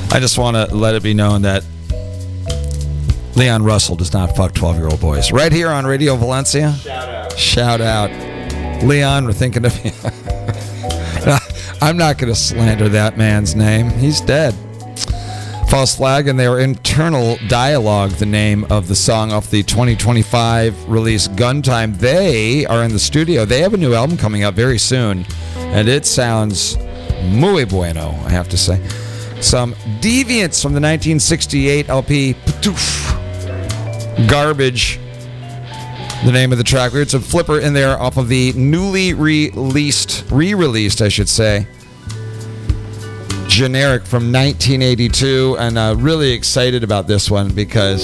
I just want to let it be known that Leon Russell does not fuck 12-year-old boys. Right here on Radio Valencia. Shout out. Leon, we're thinking of you. I'm not going to slander that man's name. He's dead. False Flag and their Internal Dialogue, the name of the song off the 2025 release Gun Time. They are in the studio. They have a new album coming out very soon, and it sounds muy bueno, I have to say. Some Deviants from the 1968 LP, Garbage, the name of the track. We heard some Flipper in there off of the newly re-released, I should say, Generic from 1982, and really excited about this one because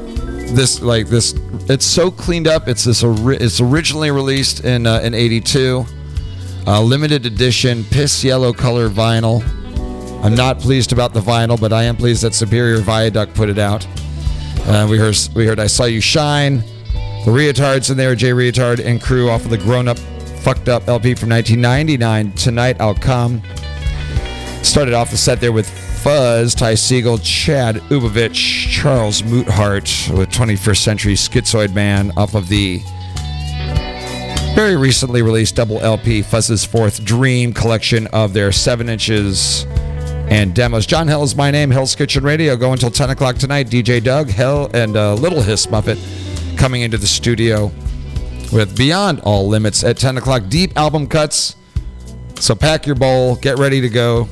it's so cleaned up. It's originally released in 82, limited edition piss yellow color vinyl. I'm not pleased about the vinyl, but I am pleased that Superior Viaduct put it out. We heard I Saw You Shine, the Retards in there, Jay Retard and crew off of the Grown Up Fucked Up LP from 1999. Tonight I'll Come. Started off the set there with Fuzz, Ty Segall, Chad Ubovich, Charles Moothart with 21st Century Schizoid Man off of the very recently released double LP Fuzz's Fourth Dream collection of their 7 inches and demos. John Hell is my name. Hell's Kitchen Radio. Go until 10 o'clock tonight. DJ Doug, Hell, and Little Hiss Muppet coming into the studio with Beyond All Limits at 10 o'clock. Deep album cuts. So pack your bowl. Get ready to go.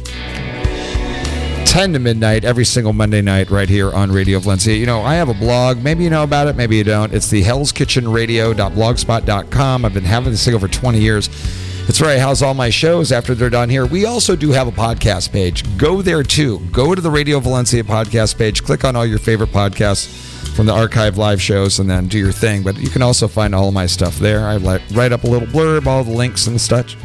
10 to midnight every single Monday night right here on Radio Valencia. You know, I have a blog. Maybe you know about it. Maybe you don't. It's the hellskitchenradio.blogspot.com. I've been having this thing over 20 years. It's where I house all my shows after they're done here. We also do have a podcast page. Go there, too. Go to the Radio Valencia podcast page. Click on all your favorite podcasts from the archive live shows and then do your thing. But you can also find all of my stuff there. I write up a little blurb, all the links and such.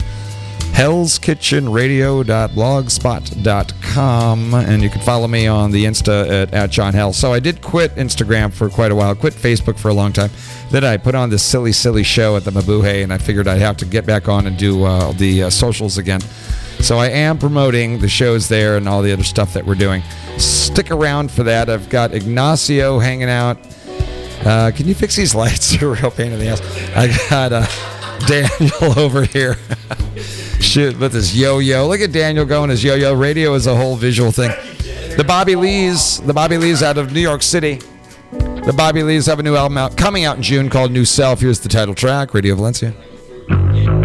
hellskitchenradio.blogspot.com, and you can follow me on the Insta at John Hell. So I did quit Instagram for quite a while, quit Facebook for a long time. Then I put on this silly show at the Mabuhay, and I figured I'd have to get back on and do the socials again. So I am promoting the shows there and all the other stuff that we're doing. Stick around for that. I've got Ignacio hanging out. Can you fix these lights? They're a real pain in the ass. I got Daniel over here. Shoot, with his yo-yo. Look at Daniel going his yo-yo. Radio is a whole visual thing. The Bobby Lees out of New York City. The Bobby Lees have a new album coming out in June called New Self. Here's the title track, Radio Valencia.